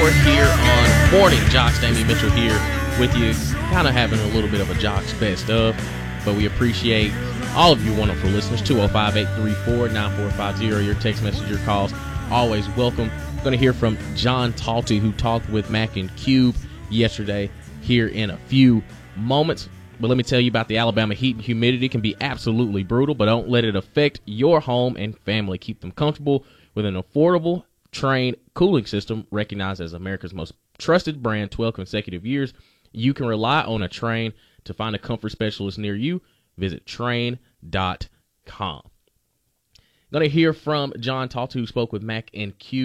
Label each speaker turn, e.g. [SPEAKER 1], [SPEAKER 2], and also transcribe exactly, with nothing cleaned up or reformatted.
[SPEAKER 1] four here on Morning Jocks. Damian Mitchell here with you, kind of having a little bit of a Jocks best of, but we appreciate all of you wonderful listeners. Two oh five, eight three four, nine four five zero, your text message, your calls, always welcome. Going to hear from John Talty, who talked with Mac and Cube yesterday, here in a few moments. But let me tell you about the Alabama heat and humidity. Can be absolutely brutal, but don't let it affect your home and family. Keep them comfortable with an affordable Trane cooling system, recognized as America's most trusted brand twelve consecutive years. You can rely on a Trane. To find a comfort specialist near you, visit Trane dot com. Going to hear from John Talty, who spoke with Mac and Q